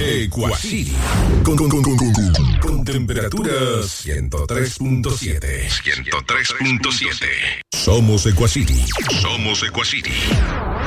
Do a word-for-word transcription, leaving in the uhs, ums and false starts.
Equacity. Con, con, con, con, con, con, con temperatura ciento tres punto siete. ciento tres punto siete. Somos Equacity. Somos Equacity.